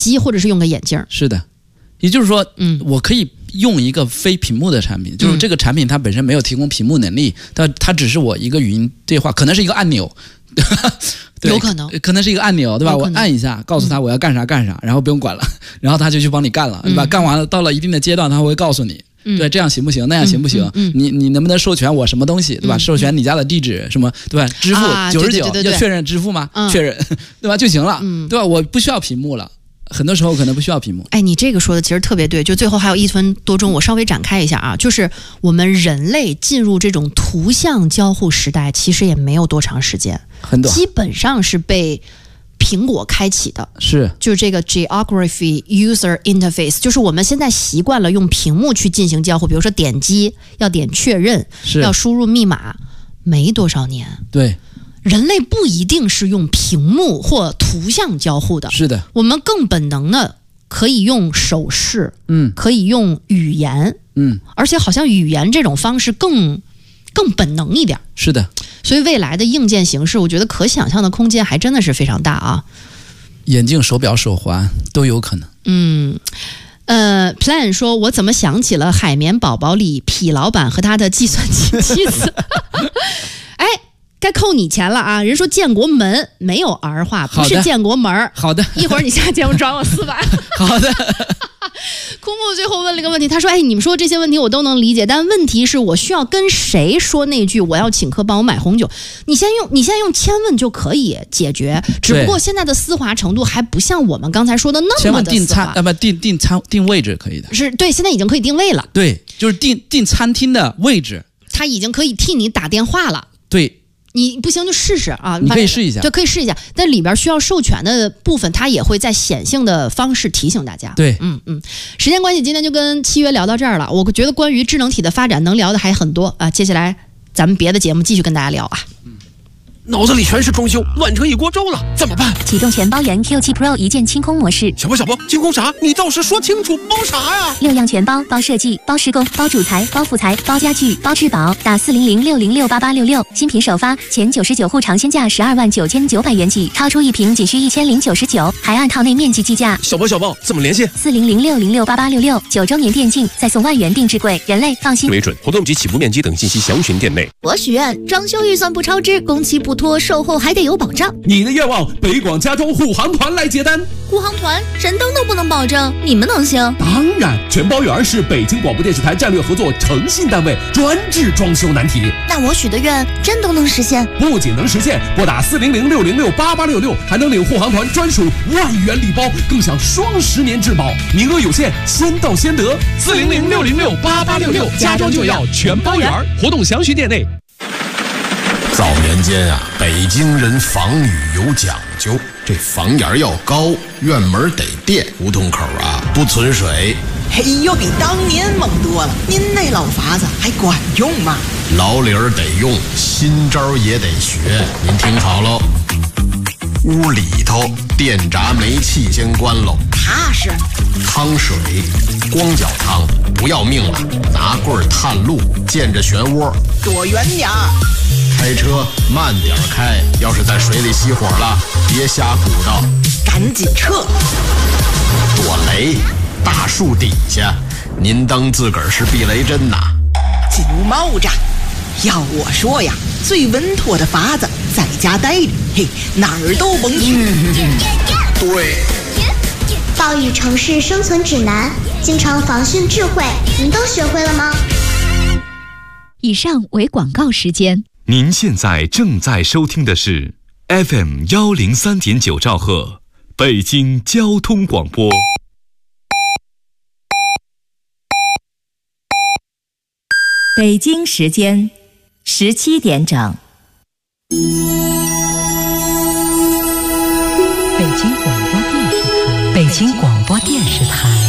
机或者是用个眼镜。 是的，也就是说，我可以用一个非屏幕的产品，就是这个产品它本身没有提供屏幕能力，它只是我一个语音对话，可能是一个按钮。 有可能是一个按钮，对吧？我按一下，告诉他我要干啥干啥，然后不用管了，然后他就去帮你干了，对吧？干完了，到了一定的阶段，他会告诉你，对，这样行不行？那样行不行？你能不能授权我什么东西，对吧？授权你家的地址什么，对吧？支付99要确认支付吗？确认，对吧？就行了，对吧？我不需要屏幕了。很多时候可能不需要屏幕。 哎，你这个说的其实特别对，就最后还有1分多钟，我稍微展开一下啊，就是我们人类进入这种图像交互时代，其实也没有多长时间， 很短， 基本上是被苹果开启的， 是就是这个 Geography User Interface， 就是我们现在习惯了用屏幕去进行交互，比如说点击要点确认，要输入密码，没多少年， 对。 人类不一定是用屏幕或图像交互的， 是的， 我们更本能的可以用手势，可以用语言，而且好像语言这种方式更本能一点。 是的， 所以未来的硬件形式，我觉得可想象的空间还真的是非常大啊。 眼镜、手表、手环都有可能。 Plan 说，我怎么想起了海绵宝宝里痞老板和他的计算机妻子？哎。该扣你钱了啊！人说建国门没有儿化，不是建国门。 好的， 一会儿你下节目转我400。 好的。 枯木最后问了一个问题，他说：“哎，你们说这些问题我都能理解，但问题是我需要跟谁说那句我要请客帮我买红酒？你现在用千问就可以解决，只不过现在的丝滑程度还不像我们刚才说的那么的丝滑。 定位置可以的， 是对，现在已经可以定位了。 对，就是定餐厅的位置， 他已经可以替你打电话了。 对。” 你不行就试试啊， 你可以试一下， 对，可以试一下。但里边需要授权的部分，它也会在显性的方式提醒大家。 对， 时间关系，今天就跟契约聊到这儿了。我觉得关于智能体的发展能聊的还很多啊，接下来咱们别的节目继续跟大家聊啊。 脑子里全是装修，乱成一锅粥了，怎么办？ 启动全包圆 Q7 Pro 一键清空模式。 小波，清空啥？你倒是说清楚，包啥呀 ？6样全包，包设计，包施工，包主材，包副材，包家具，包质保。打40060688866，新品首发，前99户尝鲜价129900元起，超出1瓶仅需1099，还按套内面积计价。 小波，怎么联系 ？40060688866，9周年电竞再送万元定制柜，人类放心为准。活动及起步面积等信息详询店内。 我许愿装修预算不超支，工期不拖，售后还得有保障。 你的愿望，北广加州护航团来接单。 护航团神灯都不能保证，你们能行？ 当然，全包圆是北京广播电视台战略合作诚信单位，专治装修难题。 那我许的愿真都能实现？ 不仅能实现，拨打40060688866，还能领护航团专属万元礼包，更享双10年质保，名额有限，先到先得。 40060688866，加州就要全包圆，活动详询店内。 早年间啊，北京人防雨有讲究，这房檐要高，院门得垫，胡同口啊不存水。 嘿呦，比当年猛多了！您那老法子还管用吗？ 老理儿得用，新招也得学。您听好喽，屋里头电闸煤气先关喽， 踏实。 趟水，光脚趟，不要命了，拿棍探路，见着漩涡， 躲远点儿。 开车慢点开，要是在水里熄火了，别瞎鼓捣， 赶紧撤。 躲雷，大树底下，您当自个儿是避雷针呐？ 紧猫着。要我说呀，最稳妥的法子，在家待着，嘿，哪儿都甭去。 对。 暴雨城市生存指南，经常防汛智慧，您都学会了吗？ 以上为广告时间。 您现在正在收听的是 FM 103.9兆赫，北京交通广播。 北京时间17点整。北京广播电视台。